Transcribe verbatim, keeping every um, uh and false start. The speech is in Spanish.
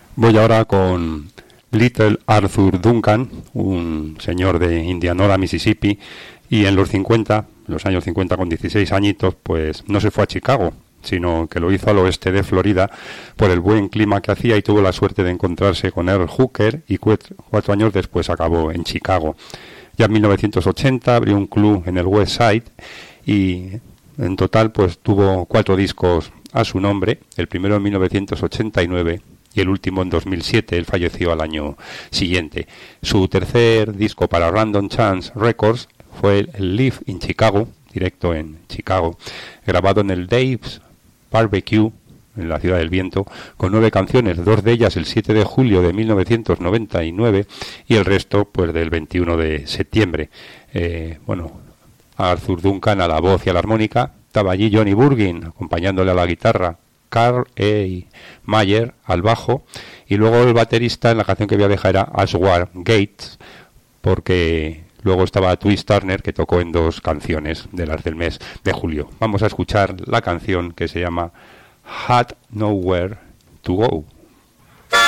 Voy ahora con Little Arthur Duncan, un señor de Indianola, Mississippi, y en los cincuenta, los años cincuenta, con dieciséis añitos, pues no se fue a Chicago, sino que lo hizo al oeste de Florida por el buen clima que hacía y tuvo la suerte de encontrarse con Earl Hooker y cuatro, cuatro años después acabó en Chicago. Ya en mil novecientos ochenta abrió un club en el West Side y en total pues tuvo cuatro discos a su nombre, el primero en mil novecientos ochenta y nueve y el último en dos mil siete. Él falleció al año siguiente. Su tercer disco para Random Chance Records fue el Live in Chicago, directo en Chicago, grabado en el Dave's Barbecue en la Ciudad del Viento, con nueve canciones, dos de ellas el siete de julio de mil novecientos noventa y nueve y el resto pues del veintiuno de septiembre. Eh, bueno, Arthur Duncan a la voz y a la armónica, estaba allí Johnny Burgin acompañándole a la guitarra, Carl A. Mayer al bajo, y luego el baterista en la canción que voy a dejar era Ashwar Gates, porque luego estaba Twist Turner, que tocó en dos canciones de las del mes de julio. Vamos a escuchar la canción que se llama Had Nowhere to Go.